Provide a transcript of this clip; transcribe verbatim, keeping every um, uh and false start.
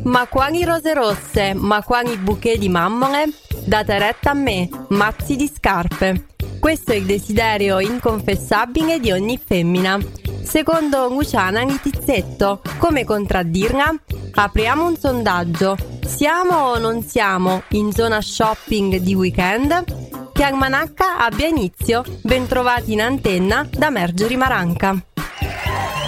Ma quali rose rosse, ma quali bouquet di mammole? Date retta a me, mazzi di scarpe. Questo è il desiderio inconfessabile di ogni femmina. Secondo Luciana Litizzetto, come contraddirla? Apriamo un sondaggio. Siamo o non siamo in zona shopping di weekend? Che Almanacca abbia inizio. Bentrovati in antenna da Marjorie Maranca.